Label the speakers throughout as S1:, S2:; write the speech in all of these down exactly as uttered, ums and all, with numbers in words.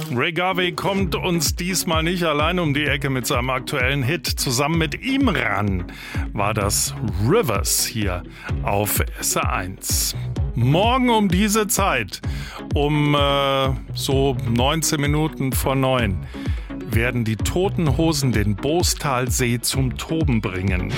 S1: Ray Garvey kommt uns diesmal nicht allein um die Ecke mit seinem aktuellen Hit. Zusammen mit Imran war das Rivers hier auf S R eins. Morgen um diese Zeit, um äh, so neunzehn Minuten vor neun, werden die Toten Hosen den Boostalsee zum Toben bringen.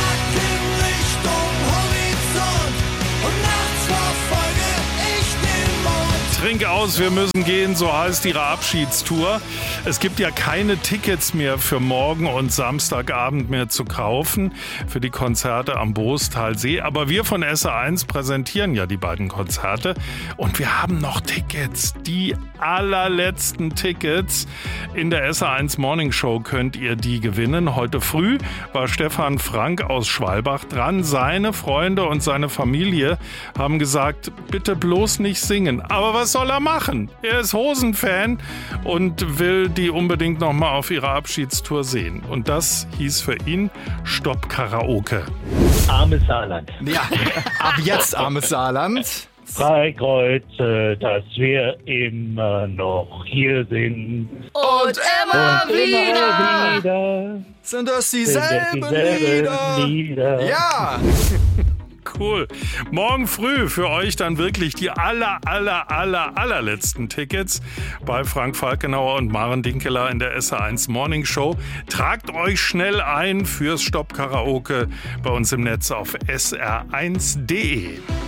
S1: Trink aus, wir müssen gehen, so heißt ihre Abschiedstour. Es gibt ja keine Tickets mehr für morgen und Samstagabend mehr zu kaufen für die Konzerte am Boostalsee. Aber wir von S R eins präsentieren ja die beiden Konzerte und wir haben noch Tickets. Die allerletzten Tickets in der S R eins Morning Show könnt ihr die gewinnen. Heute früh war Stefan Frank aus Schwalbach dran. Seine Freunde und seine Familie haben gesagt, bitte bloß nicht singen. Aber was soll er machen? Er ist Hosen-Fan und will die unbedingt nochmal auf ihrer Abschiedstour sehen. Und das hieß für ihn Stopp Karaoke.
S2: Armes Saarland.
S3: Ja, ab jetzt armes Saarland.
S2: Drei Kreuze, dass wir immer noch hier sind.
S3: Und immer,
S2: Und
S3: wieder,
S2: immer wieder
S3: sind das
S2: sind
S3: dieselben,
S2: es dieselben
S3: Lieder.
S2: Lieder.
S3: Ja.
S1: Cool. Morgen früh für euch dann wirklich die aller, aller, aller, allerletzten Tickets bei Frank Falkenauer und Maren Dinkeler in der S R eins Morning Show. Tragt euch schnell ein fürs Stopp Karaoke bei uns im Netz auf S R eins Punkt de.